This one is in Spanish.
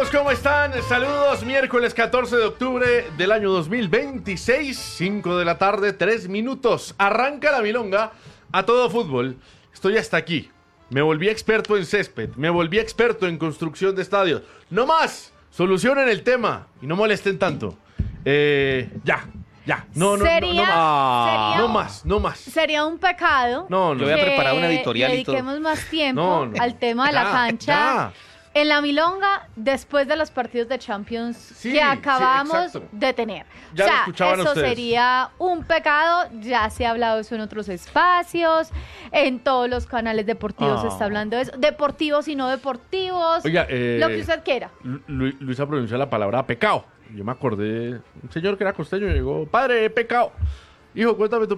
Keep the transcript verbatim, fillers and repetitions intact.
amigos? ¿Cómo están? Saludos, miércoles catorce de octubre del año dos mil veintiséis, cinco de la tarde, tres minutos. Arranca la milonga a todo fútbol. Estoy hasta aquí. Me volví experto en césped, me volví experto en construcción de estadios. No más, solucionen el tema y no molesten tanto. Eh, ya, ya, no, no, sería, no, no, más. Sería, no más, no más. Sería un pecado. No, no. Yo voy a preparar una editorial le y todo. dediquemos más tiempo No, no. al tema de Ya, la cancha. ya. En la milonga, después de los partidos de Champions Sí, que acabamos sí, exacto. de tener. Ya o lo sea, escuchaban eso ustedes. sería un pecado. Ya se ha hablado de eso en otros espacios. En todos los canales deportivos se Ah. está hablando de eso. Deportivos y no deportivos. Oiga, eh, lo que usted quiera. Lu- Lu- Luisa pronunció la palabra pecado. Yo me acordé, un señor que era costeño llegó, padre, pecado. Hijo, cuéntame tu